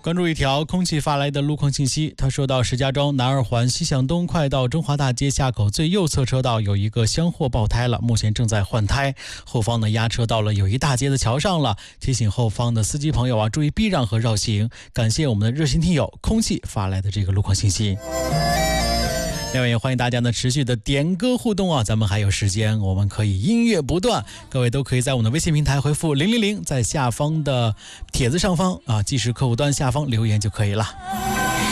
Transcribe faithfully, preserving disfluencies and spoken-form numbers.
关注一条空气发来的路况信息，他说到石家庄南二环西向东快到中华大街下口最右侧车道有一个厢货爆胎了，目前正在换胎，后方呢压车到了友谊大街的桥上了，提醒后方的司机朋友啊注意避让和绕行。感谢我们的热心听友空气发来的这个路况信息。另外也欢迎大家呢持续的点歌互动啊，咱们还有时间，我们可以音乐不断，各位都可以在我们的微信平台回复零零零，在下方的帖子上方啊，即时客户端下方留言就可以了。